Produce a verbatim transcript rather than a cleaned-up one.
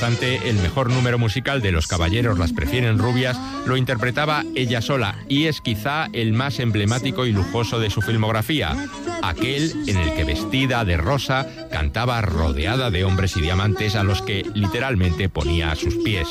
obstante, el mejor número musical de Los caballeros las prefieren rubias lo interpretaba ella sola, y es quizá el más emblemático y lujoso de su filmografía, aquel en el que vestida de rosa cantaba rodeada de hombres y diamantes a los que literalmente ponía a sus pies.